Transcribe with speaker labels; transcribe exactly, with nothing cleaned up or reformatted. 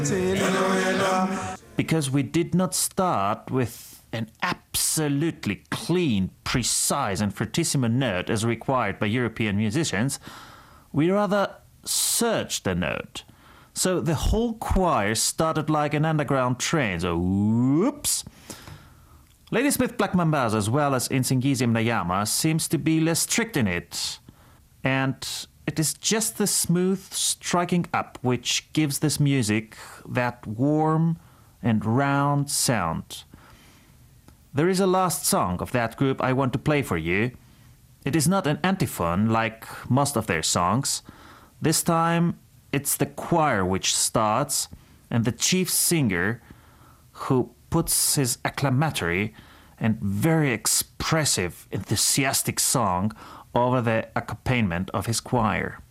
Speaker 1: Because we did not start with an absolutely clean, precise and fortissimo note as required by European musicians, we rather searched the note. So the whole choir started like an underground train, so whoops. Ladysmith Black Mambazo as well as Nsingizzi Mnyama seems to be less strict in it. And it is just the smooth striking up which gives this music that warm and round sound. There is a last song of that group I want to play for you. It is not an antiphon like most of their songs. This time it's the choir which starts and the chief singer who puts his acclamatory and very expressive, enthusiastic song over the accompaniment of his choir.